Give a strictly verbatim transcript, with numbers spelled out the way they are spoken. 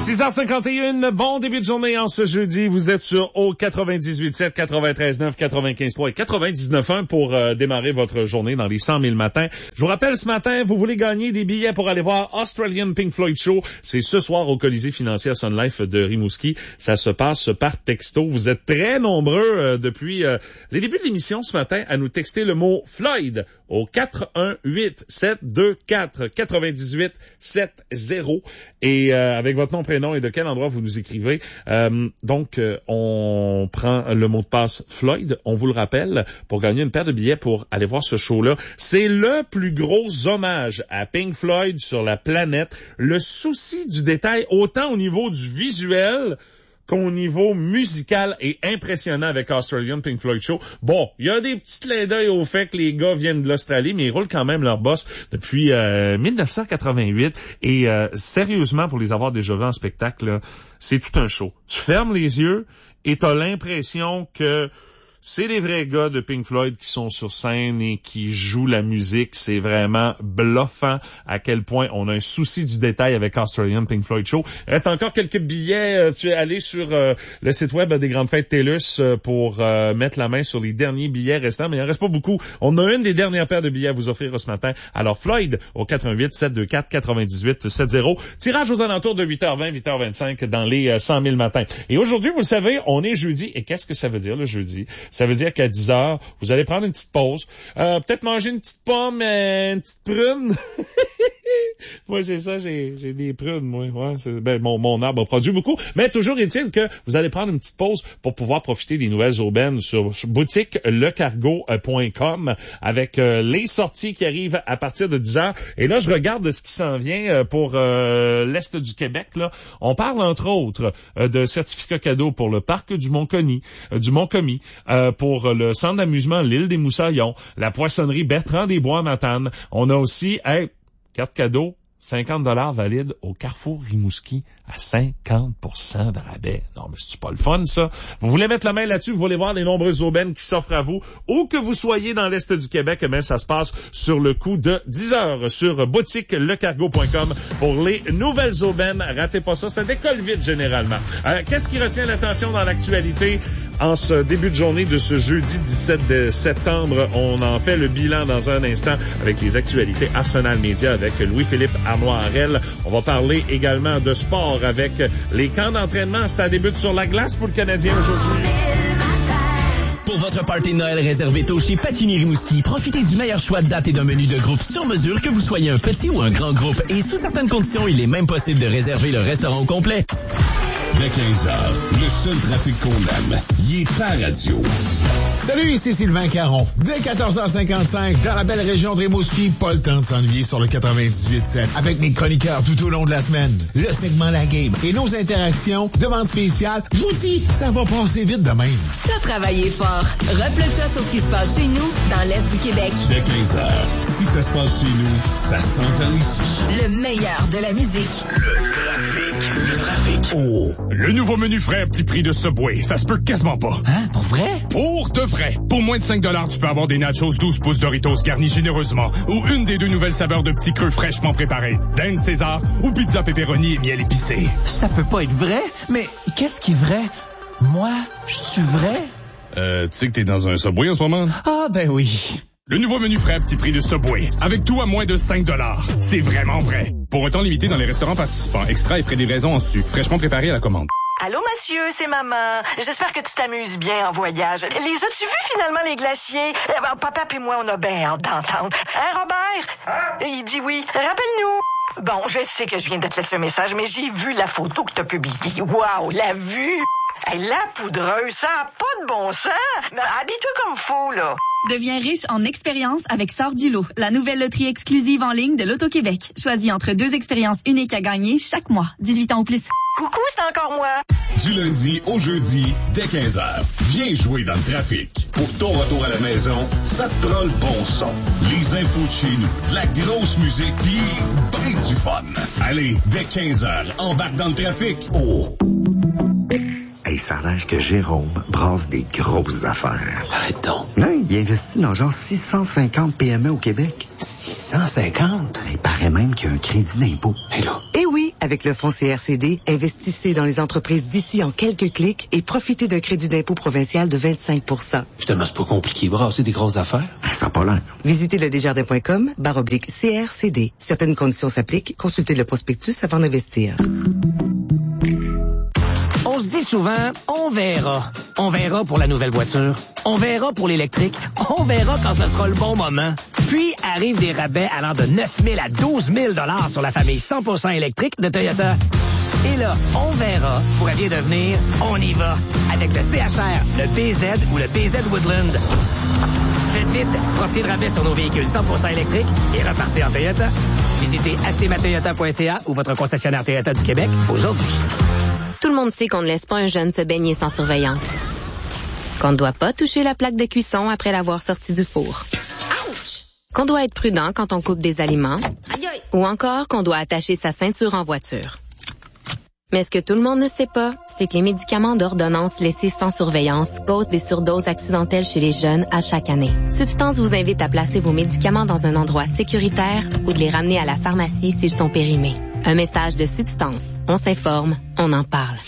six heures cinquante et un, bon début de journée en ce jeudi. Vous êtes sur au quatre-vingt-dix-huit sept, quatre-vingt-treize neuf, quatre-vingt-quinze trois et quatre-vingt-dix-neuf un pour euh, démarrer votre journée dans les cent mille matins. Je vous rappelle, ce matin, vous voulez gagner des billets pour aller voir Australian Pink Floyd Show. C'est ce soir au Colisée financier à Sun Life de Rimouski. Ça se passe par texto. Vous êtes très nombreux euh, depuis euh, les débuts de l'émission ce matin à nous texter le mot Floyd au quatre un huit sept deux quatre quatre-vingt-dix-huit sept zéro et euh, avec votre nom, prénom et de quel endroit vous nous écrivez. Euh, donc, euh, on prend le mot de passe Floyd, on vous le rappelle, pour gagner une paire de billets pour aller voir ce show-là. C'est le plus gros hommage à Pink Floyd sur la planète. Le souci du détail, autant au niveau du visuel qu'au niveau musical est impressionnant avec Australian Pink Floyd Show. Bon, il y a des petits clins d'œil au fait que les gars viennent de l'Australie, mais ils roulent quand même leur boss depuis euh, dix-neuf cent quatre-vingt-huit. Et euh, sérieusement, pour les avoir déjà vus en spectacle, là, c'est tout un show. Tu fermes les yeux et t'as l'impression que c'est des vrais gars de Pink Floyd qui sont sur scène et qui jouent la musique. C'est vraiment bluffant à quel point on a un souci du détail avec Australian Pink Floyd Show. Il reste encore quelques billets. Tu es allé sur euh, le site web des Grandes Fêtes TELUS euh, pour euh, mettre la main sur les derniers billets restants, mais il en reste pas beaucoup. On a une des dernières paires de billets à vous offrir ce matin. Alors Floyd au quatre un huit sept deux quatre quatre-vingt-dix-huit sept zéro. Tirage aux alentours de huit heures vingt, huit heures vingt-cinq dans les euh, cent mille matins. Et aujourd'hui, vous le savez, on est jeudi. Et qu'est-ce que ça veut dire le jeudi? Ça veut dire qu'à dix heures, vous allez prendre une petite pause. Euh, peut-être manger une petite pomme, euh, une petite prune. Moi, c'est ça, j'ai, j'ai des prunes, moi. Ouais, c'est, ben, mon, mon arbre produit beaucoup. Mais toujours est-il que vous allez prendre une petite pause pour pouvoir profiter des nouvelles aubaines sur boutique le cargo point com avec euh, les sorties qui arrivent à partir de dix heures. Et là, je regarde ce qui s'en vient pour euh, l'Est du Québec. Là, on parle, entre autres, euh, de certificats cadeaux pour le parc du Mont-Commis, euh, du Mont-Commis, euh, pour le centre d'amusement L'Île des Moussaillons, la poissonnerie Bertrand des Bois à Matane. On a aussi, hey, carte cadeau, cinquante dollars valide au Carrefour Rimouski à cinquante pour cent de rabais. Non, mais c'est pas le fun, ça. Vous voulez mettre la main là-dessus, vous voulez voir les nombreuses aubaines qui s'offrent à vous, où que vous soyez dans l'Est du Québec, mais ça se passe sur le coup de dix heures sur boutique le cargo point com pour les nouvelles aubaines. Ratez pas ça, ça décolle vite généralement. Euh, qu'est-ce qui retient l'attention dans l'actualité en ce début de journée de ce jeudi dix-sept septembre? On en fait le bilan dans un instant avec les actualités Arsenal Média avec Louis-Philippe Arnoirel. On va parler également de sport avec les camps d'entraînement. Ça débute sur la glace pour le Canadien aujourd'hui. Pour votre party de Noël réservé tôt chez Patini Rimouski, profitez du meilleur choix de date et d'un menu de groupe sur mesure, que vous soyez un petit ou un grand groupe. Et sous certaines conditions, il est même possible de réserver le restaurant au complet. Dès quinze heures, le seul trafic qu'on aime, il est pas radio. Salut, ici Sylvain Caron. Dès quatorze heures cinquante-cinq, dans la belle région de Rimouski, pas le temps de s'ennuyer sur le quatre-vingt-dix-huit sept. Avec mes chroniqueurs tout au long de la semaine, le segment La Game et nos interactions, demande spéciale, je vous dis, ça va passer vite de même. T'as travaillé fort. Replonge-toi sur ce qui se passe chez nous, dans l'Est du Québec. Dès quinze heures, si ça se passe chez nous, ça s'entend ici. Le meilleur de la musique. Le trafic. Le trafic. Oh. Le nouveau menu frais à petit prix de Subway, ça se peut quasiment pas. Hein? Pour vrai? Pour de vrai. Pour moins de cinq dollars, tu peux avoir des nachos douze pouces Doritos garnis généreusement ou une des deux nouvelles saveurs de petits creux fraîchement préparés. Dinde César ou pizza pepperoni et miel épicé. Ça peut pas être vrai, mais qu'est-ce qui est vrai? Moi, je suis vrai? Euh, tu sais que t'es dans un Subway en ce moment? Ah, ben oui. Le nouveau menu frais à petit prix de Subway, avec tout à moins de cinq dollars. C'est vraiment vrai. Pour un temps limité dans les restaurants participants, extra et pré-livraison en sucre, fraîchement préparé à la commande. Allô, monsieur, c'est maman. J'espère que tu t'amuses bien en voyage. Les as-tu vus, finalement, les glaciers? Eh ben, papa et moi, on a bien hâte d'entendre. Hein, Robert? Hein? Il dit oui. Rappelle-nous. Bon, je sais que je viens de te laisser un message, mais j'ai vu la photo que t'as publiée. Wow, la vue! Hey, la poudreuse, ça n'a pas de bon sens. Habille-toi comme faut, là. Deviens riche en expérience avec Sort du lot, la nouvelle loterie exclusive en ligne de l'Auto-Québec. Choisis entre deux expériences uniques à gagner chaque mois. dix-huit ans ou plus. Coucou, c'est encore moi. Du lundi au jeudi, dès quinze heures, viens jouer dans le trafic. Pour ton retour à la maison, ça te prend le bon son. Les infos de chez nous, de la grosse musique, pis ben du fun. Allez, dès quinze heures, embarque dans le trafic. Oh! Hey, ça a l'air que Jérôme brasse des grosses affaires. Arrête donc. Là, il investit dans genre six cent cinquante P M E au Québec. six cent cinquante? Il paraît même qu'il y a un crédit d'impôt. Et là? Eh oui! Avec le fonds C R C D, investissez dans les entreprises d'ici en quelques clics et profitez d'un crédit d'impôt provincial de vingt-cinq pour cent. Finalement, c'est pas compliqué. Brasser des grosses affaires. Ça n'a pas l'air. Visitez le desjardins point com, barre oblique C R C D. Certaines conditions s'appliquent. Consultez le prospectus avant d'investir. On se dit souvent, on verra. On verra pour la nouvelle voiture. On verra pour l'électrique. On verra quand ce sera le bon moment. Puis arrivent des rabais allant de neuf mille à douze mille dollars sur la famille cent pour cent électrique de Toyota. Et là, on verra pourrait bien devenir on y va avec le C H R, le B Z ou le B Z Woodland. Faites vite, profitez de rabais sur nos véhicules cent pour cent électriques et repartez en Toyota. Visitez acheter ma toyota point c a ou votre concessionnaire Toyota du Québec aujourd'hui. Tout le monde sait qu'on ne laisse pas un jeune se baigner sans surveillance. Qu'on ne doit pas toucher la plaque de cuisson après l'avoir sorti du four. Ouch! Qu'on doit être prudent quand on coupe des aliments. Aïe aïe! Ou encore qu'on doit attacher sa ceinture en voiture. Mais ce que tout le monde ne sait pas, c'est que les médicaments d'ordonnance laissés sans surveillance causent des surdoses accidentelles chez les jeunes à chaque année. Substance vous invite à placer vos médicaments dans un endroit sécuritaire ou de les ramener à la pharmacie s'ils sont périmés. Un message de Substance. On s'informe, on en parle.